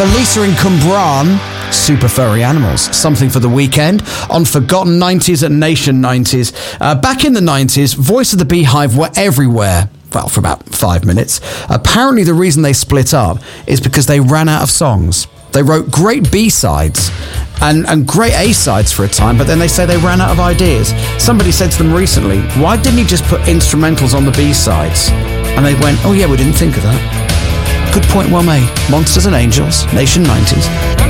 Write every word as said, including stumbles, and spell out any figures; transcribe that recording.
Lisa and Cumbran, Super Furry Animals, something for the weekend on Forgotten nineties and Nation nineties. Uh, back in the nineties, Voice of the Beehive were everywhere. Well, for about five minutes. Apparently the reason they split up is because they ran out of songs. They wrote great B-sides and, and great A-sides for a time, but then they say they ran out of ideas. Somebody said to them recently, why didn't he just put instrumentals on the B-sides? And they went, oh yeah, we didn't think of that. Good point, well made. Monsters and Angels, Nation nineties.